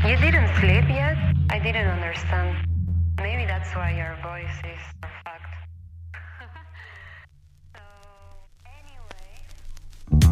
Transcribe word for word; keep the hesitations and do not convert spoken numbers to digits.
You didn't sleep yet? I didn't understand. Maybe that's why your voice is